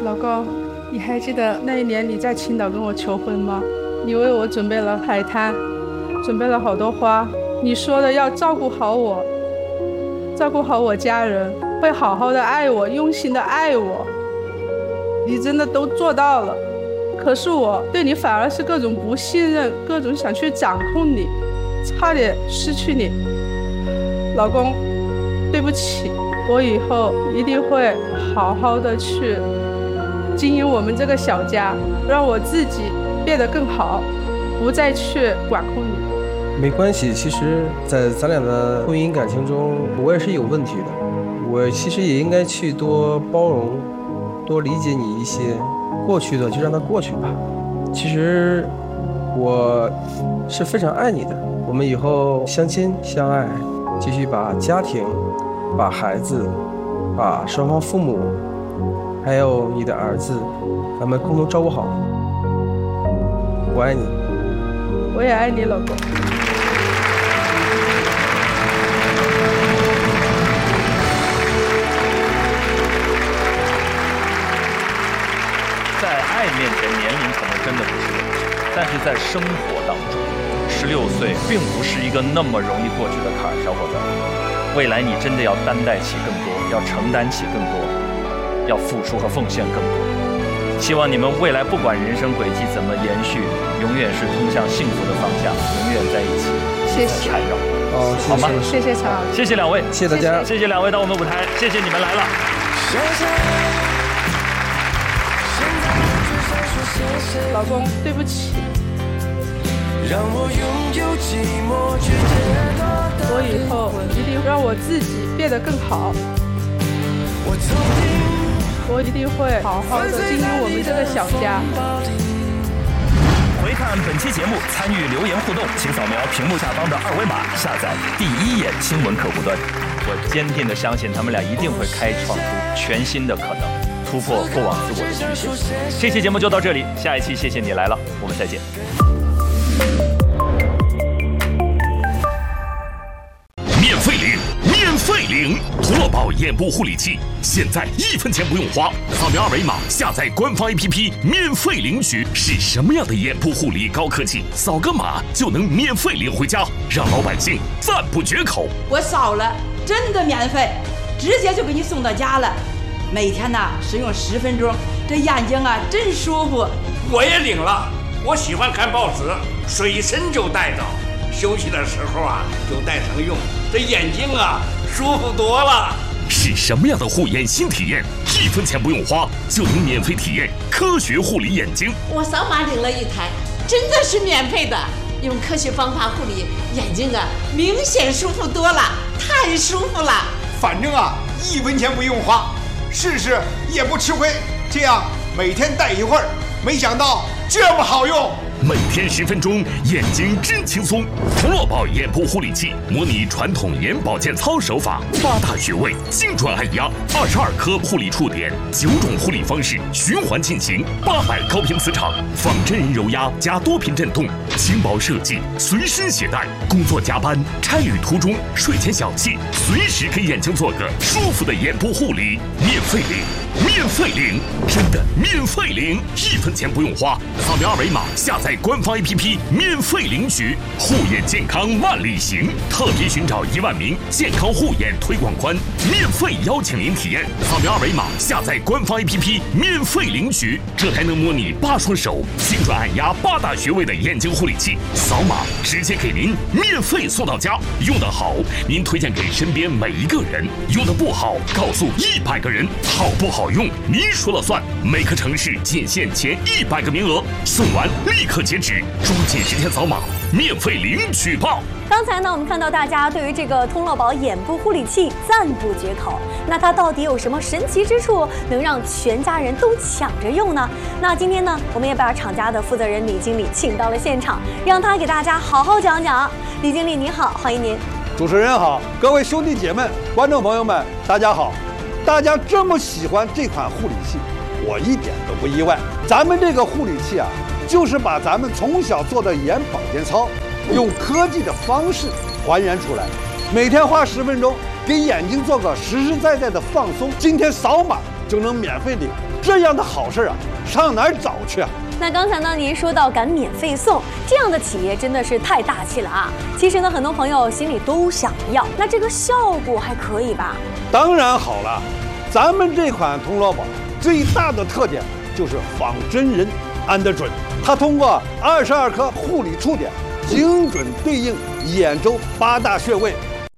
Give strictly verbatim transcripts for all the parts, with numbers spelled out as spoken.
老公，你还记得那一年你在青岛跟我求婚吗？你为我准备了海滩，准备了好多花，你说的要照顾好我，照顾好我家人，会好好的爱我，用心的爱我，你真的都做到了。可是我对你反而是各种不信任，各种想去掌控你，差点失去你。老公，对不起，我以后一定会好好的去经营我们这个小家，让我自己变得更好，不再去管控你。 没关系，其实在咱俩的婚姻感情中，我也是有问题的，我其实也应该去多包容，多理解你一些，过去的就让它过去吧。其实我是非常爱你的，我们以后相亲相爱，继续把家庭、把孩子、把双方父母还有你的儿子，咱们共同照顾好。我爱你。 我也爱你，老公。 在爱面前，年龄可能真的不是问题，但是在生活当中，十六岁并不是一个那么容易过去的坎儿，小伙子。未来你真的要担待起更多，要承担起更多，要付出和奉献更多。希望你们未来不管人生轨迹怎么延续，永远是通向幸福的方向，永远在一起， 谢谢缠绕。 哦， 好吗？ 谢谢曹老师， 谢谢两位， 谢谢大家， 谢谢两位到我们舞台，谢谢你们来了。 老公，对不起。 让我拥有寂寞去解脱。 我以后一定让我自己变得更好。 我曾经， 我一定会好好的经营我们这个小家。 回看本期节目，参与留言互动，请扫描屏幕下方的二维码，下载第一眼新闻客户端。我坚定的相信，他们俩一定会开创出全新的可能，突破过往自我的局限。这期节目就到这里，下一期谢谢你来了，我们再见。 免费领，免费领！童乐宝眼部护理器，现在一分钱不用花，扫描二维码下载官方 A P P 免费领取。是什么样的眼部护理高科技？扫个码就能免费领回家，让老百姓赞不绝口。 我扫了，真的免费，直接就给你送到家了。每天呢使用十分钟，这眼睛啊真舒服。 我也领了，我喜欢看报纸，随身就带着，休息的时候啊就带上用，这眼睛啊舒服多了。 是什么样的护眼新体验？一分钱不用花就能免费体验科学护理眼睛。 我扫码领了一台，真的是免费的，用科学方法护理眼睛啊，明显舒服多了，太舒服了。 反正啊一分钱不用花，试试也不吃亏。这样每天戴一会儿，没想到这么好用。 每天十分钟，眼睛真轻松。童乐宝眼部护理器模拟传统眼保健操手法，八大穴位精准按压，二十二颗护理触点，九种护理方式循环进行，八百高频磁场，仿真人揉压加多频震动，轻薄设计，随身携带。工作加班、差旅途中、睡前小憩，随时给眼睛做个舒服的眼部护理，免费领，免费领，真的免费领，一分钱不用花，扫描二维码下载官方 A P P 免费领取。护眼健康万里行，特别寻找一万名健康护眼推广官，免费邀请您体验。扫描二维码下载官方 A P P 免费领取。这台能模拟八双手精准按压八大穴位的眼睛护理器，扫码直接给您免费送到家。用得好，您推荐给身边每一个人；用得不好，告诉一百个人。好不好用，您说了算。每个城市仅限前一百个名额，送完立刻截止，抓紧时间扫码，免费领取吧。 刚才呢，我们看到大家对于这个通乐宝眼部护理器赞不绝口。那它到底有什么神奇之处，能让全家人都抢着用呢？那今天呢，我们也把厂家的负责人李经理请到了现场，让他给大家好好讲讲。李经理您好，欢迎您。 主持人好，各位兄弟姐妹、观众朋友们，大家好。大家这么喜欢这款护理器，我一点都不意外。咱们这个护理器啊，就是把咱们从小做的眼保健操，用科技的方式还原出来，每天花十分钟，给眼睛做个实实在在的放松。今天扫码就能免费领， 这样的好事啊，上哪儿找去啊？ 那刚才呢，您说到敢免费送，这样的企业真的是太大气了啊！其实呢，很多朋友心里都想要，那这个效果还可以吧？ 当然好了，咱们这款童乐宝最大的特点就是仿真人安得准，它通过二十二颗护理触点，精准对应眼周八大穴位。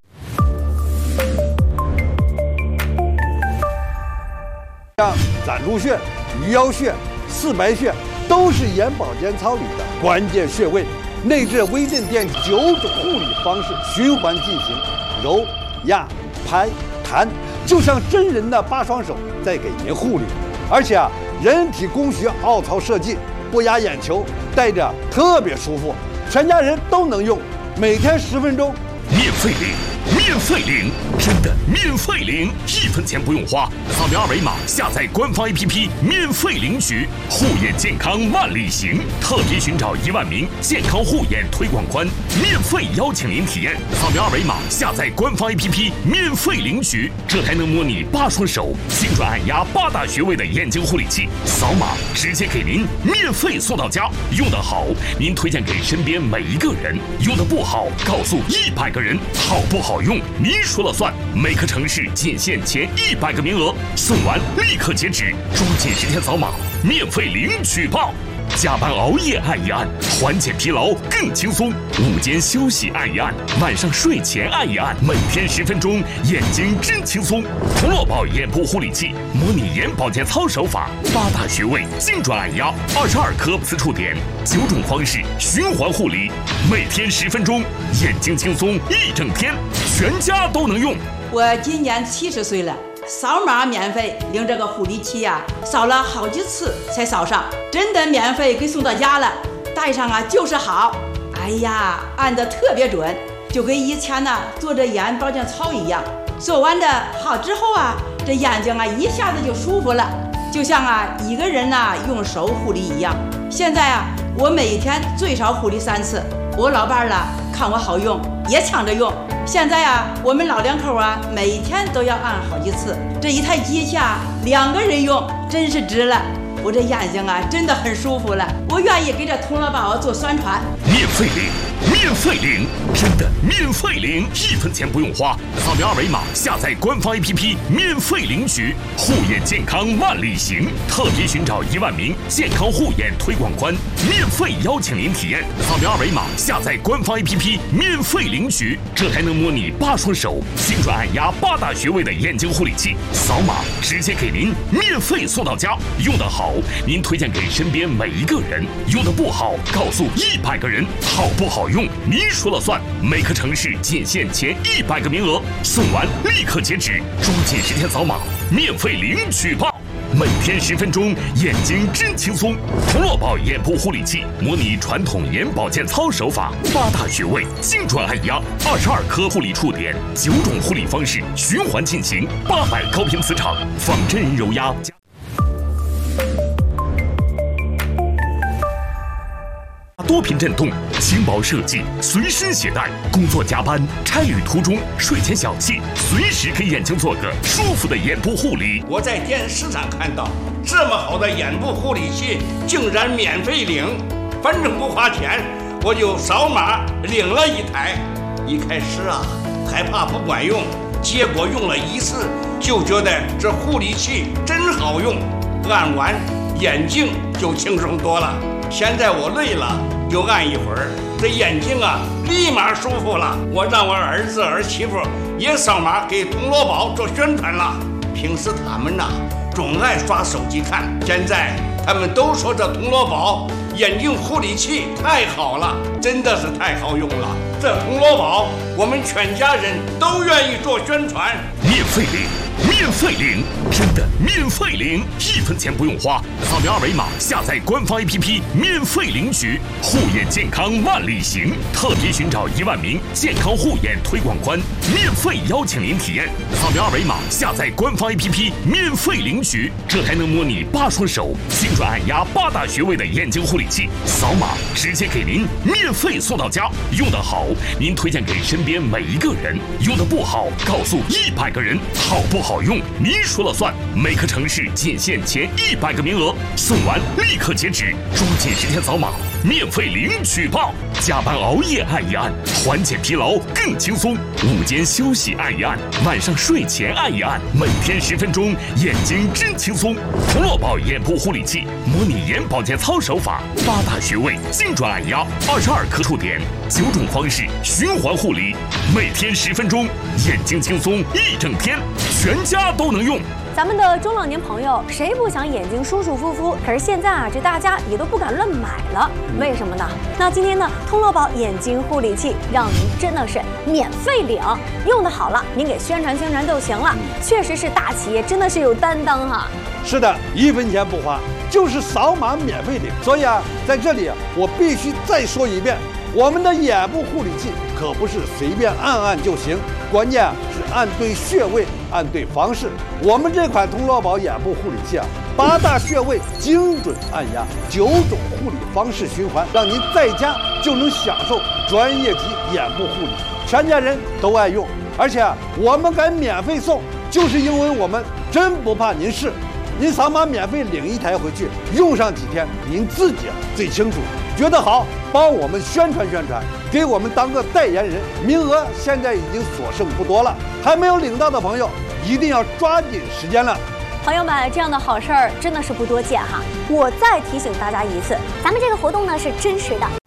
像攒竹穴、鱼腰穴、四白穴都是眼保健操里的关键穴位，内置微震电九种护理方式循环进行，揉、压、拍、弹，就像真人的八双手在给您护理。而且啊，人体工学凹槽设计，不压眼球，戴着特别舒服，全家人都能用，每天十分钟， 免费领。免费领，真的免费领，一分钱不用花，扫描二维码下载官方 A P P 免费领取，护眼健康万里行，特别寻找一万名健康护眼推广官，免费邀请您体验，扫描二维码下载官方 A P P 免费领取，这台能模拟八双手，精准按压八大穴位的眼睛护理器，扫码直接给您免费送到家，用得好您推荐给身边每一个人，用得不好告诉一百个人，好不好用您说了算，每个城市仅限前一百个名额，送完立刻截止，抓紧时间扫码，免费领取吧！加班熬夜按一按，缓解疲劳更轻松；午间休息按一按，晚上睡前按一按，每天十分钟，眼睛真轻松。童乐宝眼部护理器，模拟眼保健操手法，八大穴位精准按压，二十二颗磁触点，九种方式循环护理，每天十分钟，眼睛轻松一整天，全家都能用。 我今年七十岁了。扫码免费领这个护理器呀、啊，扫了好几次才扫上，真的免费给送到家了，戴上啊就是好。哎呀，按得特别准，就跟以前呢做这眼保健操一样。做完的好之后啊，这眼睛啊一下子就舒服了，就像啊一个人呐、啊、用手护理一样。现在啊，我每天最少护理三次，我老伴儿了看我好用，也抢着用。现在啊，我们老两口啊，每天都要按好几次。这一台机器啊，两个人用，真是值了。我这眼睛啊，真的很舒服了。我愿意给这童乐宝做宣传。 免费领，免费领，真的免费领，一分钱不用花，扫描二维码下载官方 A P P 免费领取，护眼健康万里行，特别寻找一万名健康护眼推广官，免费邀请您体验，扫描二维码下载官方 A P P 免费领取，这台能模拟八双手，精准按压八大穴位的眼睛护理器，扫码直接给您免费送到家，用得好您推荐给身边每一个人，用得不好告诉一百个人，好不好用您说了算，每个城市仅限前一百个名额，送完立刻截止，抓紧时间扫码，免费领取吧！每天十分钟，眼睛真轻松。童乐宝眼部护理器模拟传统眼保健操手法，八大穴位精准按压，二十二颗护理触点，九种护理方式循环进行，八百高频磁场，仿真人揉压。多频震动，轻薄设计，随身携带。工作加班、差旅途中、睡前小憩，随时给眼睛做个舒服的眼部护理。 我在电视上看到这么好的眼部护理器，竟然免费领，反正不花钱，我就扫码领了一台。一开始啊，害怕不管用，结果用了一次就觉得这护理器真好用，按完眼睛就轻松多了。现在我累了就按一会儿，这眼睛啊立马舒服了。我让我儿子儿媳妇也扫码给童乐宝做宣传了。平时他们呐、啊、总爱刷手机看，现在他们都说这童乐宝眼睛护理器太好了，真的是太好用了。这童乐宝我们全家人都愿意做宣传。 免费领，免费领，真的免费领，一分钱不用花，扫描二维码下载官方 A P P 免费领取，护眼健康万里行，特别寻找一万名健康护眼推广官，免费邀请您体验，扫描二维码下载官方 A P P 免费领取，这台能模拟八双手，精准按压八大穴位的眼睛护理器，扫码直接给您免费送到家，用得好您推荐给身边每一个人，用得不好告诉一百个人，好不好用您说了算。 算，每个城市仅限前一百个名额，送完立刻截止，抓紧时间扫码，免费领取吧！加班熬夜按一按，缓解疲劳更轻松；午间休息按一按，晚上睡前按一按，每天十分钟，眼睛真轻松。童乐宝眼部护理器，模拟眼保健操手法，八大穴位精准按压，二十二颗触点，九种方式循环护理，每天十分钟，眼睛轻松一整天，全家都能用。 咱们的中老年朋友谁不想眼睛舒舒服服？可是现在啊，这大家也都不敢乱买了，为什么呢？那今天呢，通乐宝眼睛护理器让您真的是免费领，用的好了，您给宣传宣传就行了。确实是大企业，真的是有担当哈。 是的，一分钱不花，就是扫码免费领。所以啊，在这里啊，我必须再说一遍，我们的眼部护理器可不是随便按按就行，关键啊是按对穴位，按对方式。我们这款通乐宝眼部护理器啊，八大穴位精准按压，九种护理方式循环，让您在家就能享受专业级眼部护理，全家人都爱用。而且啊，我们敢免费送，就是因为我们真不怕您试。您扫码免费领一台回去，用上几天，您自己啊最清楚。觉得好，帮我们宣传宣传，给我们当个代言人。名额现在已经所剩不多了，还没有领到的朋友，一定要抓紧时间了。 朋友们，这样的好事儿真的是不多见哈。我再提醒大家一次，咱们这个活动呢是真实的。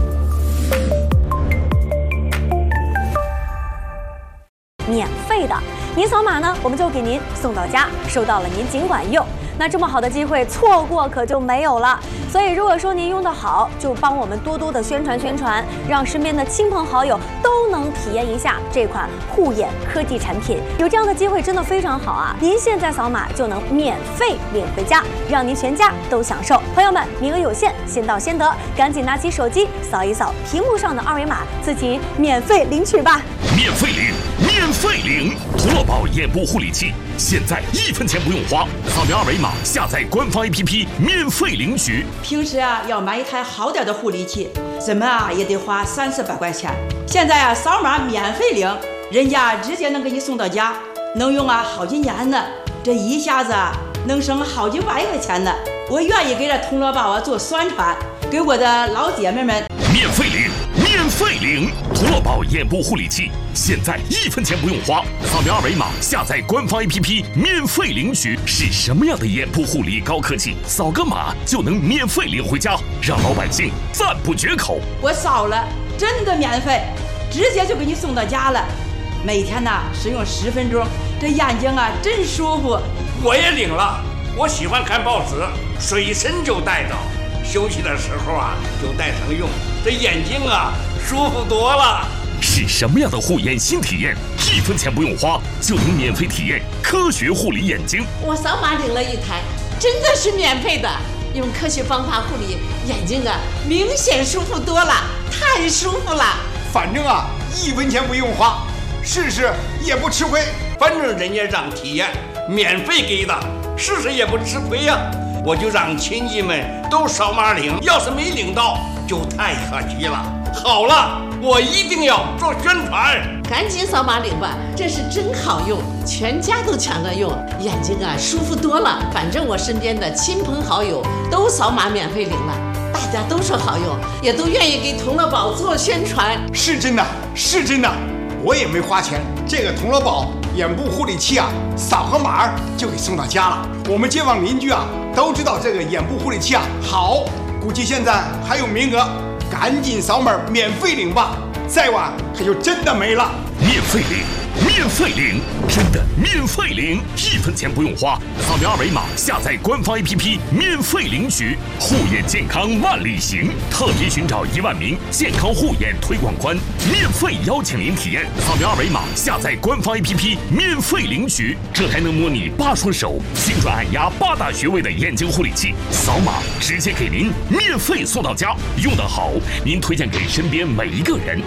免费的，您扫码呢，我们就给您送到家，收到了您尽管用。那这么好的机会，错过可就没有了。所以如果说您用得好，就帮我们多多的宣传宣传，让身边的亲朋好友都能体验一下这款护眼科技产品。有这样的机会真的非常好啊！您现在扫码就能免费领回家，让您全家都享受。朋友们，名额有限，先到先得，赶紧拿起手机扫一扫屏幕上的二维码，自己免费领取吧。 免费领，免费领！通乐宝眼部护理器，现在一分钱不用花，扫描二维码下载官方 A P P 免费领取。 平时啊要买一台好点的护理器，怎么啊也得花三四百块钱。现在啊扫码免费领，人家直接能给你送到家，能用啊好几年呢。这一下子啊能省好几百块钱呢。我愿意给这通乐宝啊做宣传，给我的老姐妹们免费领。免费领通乐宝眼部护理器，现在一分钱不用花，扫描二维码下载官方 A P P 免费领取。是什么样的眼部护理高科技？扫个码就能免费领回家，让老百姓赞不绝口。 我扫了，真的免费，直接就给你送到家了。每天呢使用十分钟，这眼睛啊真舒服。 我也领了，我喜欢看报纸，随身就带着。休息的时候啊，就带上用，这眼睛啊舒服多了。 是什么样的护眼新体验？一分钱不用花就能免费体验科学护理眼睛。 我扫码领了一台，真的是免费的，用科学方法护理眼睛啊，明显舒服多了，太舒服了。 反正啊，一分钱不用花，试试也不吃亏。 反正人家让体验，免费给的，试试也不吃亏呀、啊。我就让亲戚们都扫码领，要是没领到就太可惜了。好了，我一定要做宣传， 赶紧扫码领吧，这是真好用，全家都抢着用，眼睛啊舒服多了。反正我身边的亲朋好友都扫码免费领了，大家都说好用，也都愿意给通乐宝做宣传。 是真的，是真的，我也没花钱，这个通乐宝眼部护理器啊，扫个码就给送到家了。我们街坊邻居啊都知道这个眼部护理器啊好，估计现在还有名额，赶紧扫码免费领吧，再晚可就真的没了。 免费领，免费领，真的免费领，一分钱不用花，扫描二维码下载官方 A P P 免费领取。护眼健康万里行，特别寻找一万名健康护眼推广官，免费邀请您体验。扫描二维码下载官方 A P P 免费领取。这台能模拟八双手精准按压八大穴位的眼睛护理器，扫码直接给您免费送到家，用得好，您推荐给身边每一个人。